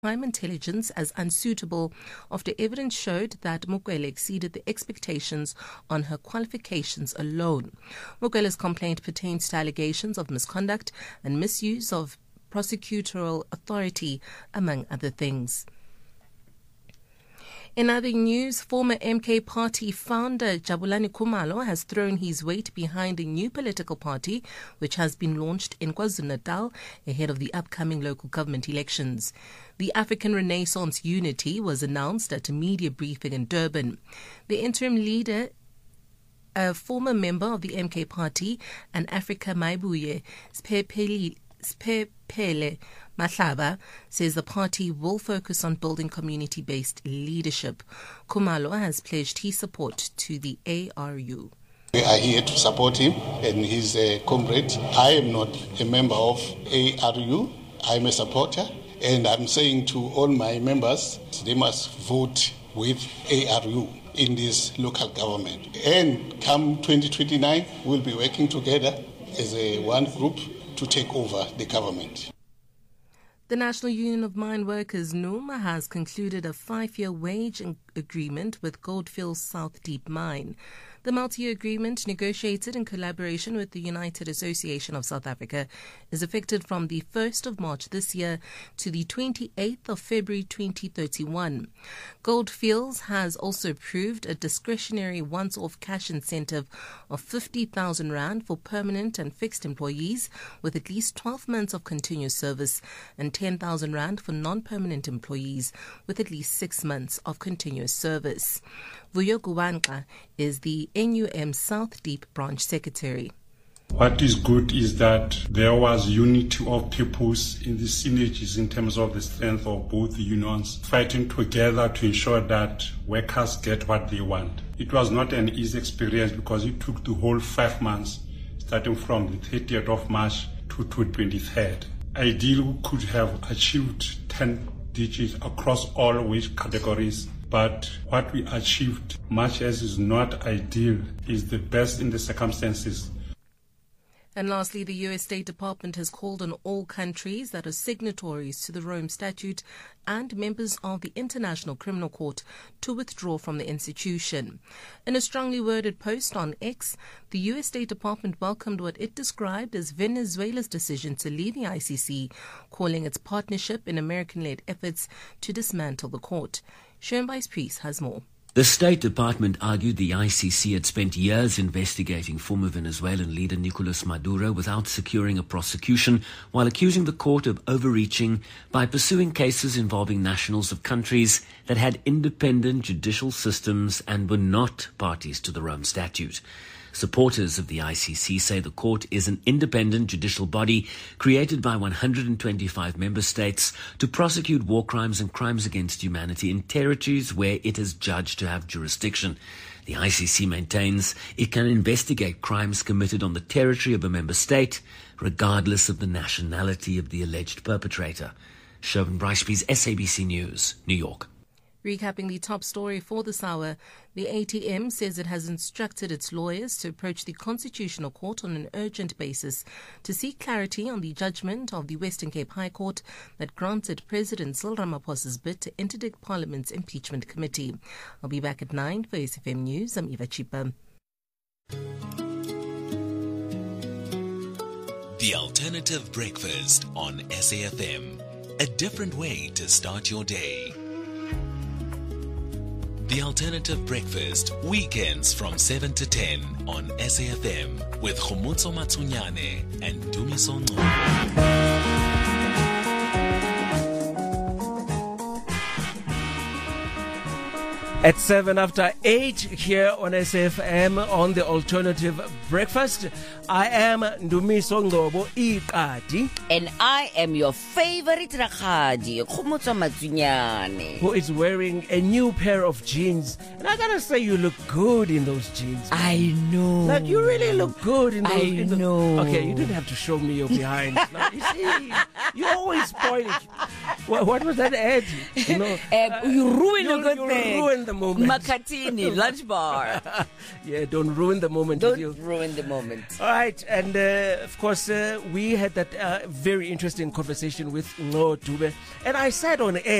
crime intelligence as unsuitable after evidence showed that Mokoele exceeded the expectations on her qualifications alone. Mokoele's complaint pertains to allegations of misconduct and misuse of prosecutorial authority, among other things. In other news, former MK Party founder Jabulani Khumalo has thrown his weight behind a new political party which has been launched in KwaZulu-Natal ahead of the upcoming local government elections. The African Renaissance Unity was announced at a media briefing in Durban. The interim leader, a former member of the MK Party and Africa Maibuye, Siphephele Mahlaba, says the party will focus on building community-based leadership. Khumalo has pledged his support to the ARU. We are here to support him and his comrade. I am not a member of ARU. I am a supporter, and I'm saying to all my members, they must vote with ARU in this local government. And come 2029, we'll be working together as one group to take over the government. The National Union of Mine Workers, NUMA, has concluded a 5-year wage agreement with Goldfields South Deep Mine. The multi-year agreement, negotiated in collaboration with the United Association of South Africa, is effective from the 1st of March this year to the 28th of February 2031. Goldfields has also approved a discretionary once-off cash incentive of 50,000 Rand for permanent and fixed employees with at least 12 months of continuous service and 10,000 Rand for non-permanent employees with at least 6 months of continuous service. Vuyo Guwanka is the NUM South Deep Branch Secretary. What is good is that there was unity of purpose in the synergies in terms of the strength of both unions, fighting together to ensure that workers get what they want. It was not an easy experience because it took the whole 5 months, starting from the 30th of March to 23rd. Ideally, we could have achieved 10 digits across all wage categories. But what we achieved, much as is not ideal, is the best in the circumstances. And lastly, the U.S. State Department has called on all countries that are signatories to the Rome Statute and members of the International Criminal Court to withdraw from the institution. In a strongly worded post on X, the U.S. State Department welcomed what it described as Venezuela's decision to leave the ICC, calling its partnership in American-led efforts to dismantle the court. Schoenweiss Priest has more. The State Department argued the ICC had spent years investigating former Venezuelan leader Nicolas Maduro without securing a prosecution, while accusing the court of overreaching by pursuing cases involving nationals of countries that had independent judicial systems and were not parties to the Rome Statute. Supporters of the ICC say the court is an independent judicial body created by 125 member states to prosecute war crimes and crimes against humanity in territories where it is judged to have jurisdiction. The ICC maintains it can investigate crimes committed on the territory of a member state, regardless of the nationality of the alleged perpetrator. Sherwin Brycepease, SABC News, New York. Recapping the top story for this hour, the ATM says it has instructed its lawyers to approach the Constitutional Court on an urgent basis to seek clarity on the judgment of the Western Cape High Court that granted President Cyril Ramaphosa's bid to interdict Parliament's impeachment committee. I'll be back at 9 for SFM News. I'm Eva Chipa. The Alternative Breakfast on SAFM. A different way to start your day. The Alternative Breakfast, weekends from 7 to 10 on SAFM with Khomotso Matsunyane and Dumiso Ngcobo. At 7 after 8 here on SFM on the Alternative Breakfast, I am Dumiso Ngcobo Iqadi. And I am your favorite Rakhadi, Khomotso Matsunyane, who is wearing a new pair of jeans. And I gotta say, you look good in those jeans. Man. I know. Like, you really look good in those. I know. Okay, you didn't have to show me your behind. Now, you see, you always spoil it. What was that ad? You ruined a good thing. You ruined the moment. Makatini, lunch bar. Yeah, don't ruin the moment. Don't ruin the moment. All right, and of course, we had that very interesting conversation with Ngo Dube, and I said on air,